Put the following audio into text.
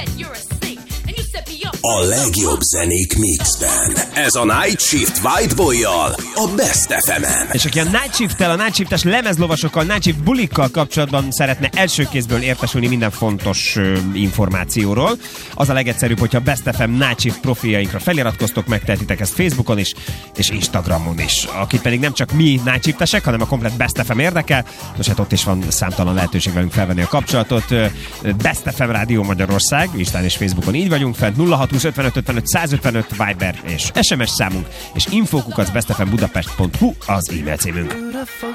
A legjobb zenék mixben. Ez a Night Shift White Boy-jal a Best FM-en. És aki a Night Shift-tel, a Night Shift-es lemezlovasokkal, Night Shift bulikkal kapcsolatban szeretne első kézből értesülni minden fontos információról, az a legegyszerűbb, hogyha Best FM Night Shift profiljainkra feliratkoztok, megtehetitek ezt Facebookon is, és Instagramon is. Akit pedig nem csak mi Night Shift-esek, hanem a komplet Best FM érdekel, most hát ott is van számtalan lehetőség velünk felvenni a kapcsolatot. Best FM Rádió Magyarország, Instán és Facebookon így vagyunk fent, 0620 55 55 155 Viber és SMS számunk, és info@bestfmbudapest.hu az e-mail címünk.